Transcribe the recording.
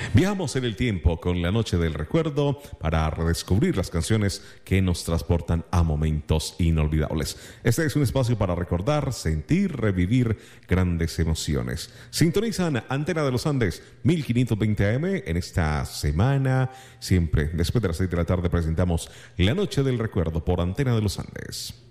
Viajamos en el tiempo con la Noche del Recuerdo para redescubrir las canciones que nos transportan a momentos inolvidables. Este es un espacio para recordar, sentir, revivir grandes emociones. Sintonizan Antena de los Andes 1520 AM en esta semana. Siempre después de las 6 de la tarde presentamos La Noche del Recuerdo por Antena de los Andes.